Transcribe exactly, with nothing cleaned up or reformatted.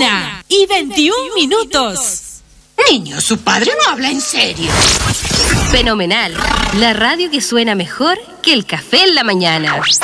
Una y veintiún minutos. Niño, su padre no habla en serio. Fenomenal. La radio que suena mejor que el café en la mañana.